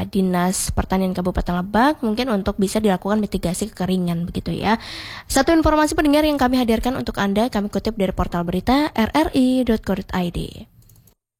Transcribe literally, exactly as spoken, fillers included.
Dinas Pertanian Kabupaten Lebak mungkin untuk bisa dilakukan mitigasi kekeringan begitu ya. Satu informasi pendengar yang kami hadirkan untuk Anda kami kutip dari portal berita r r i dot co dot i d.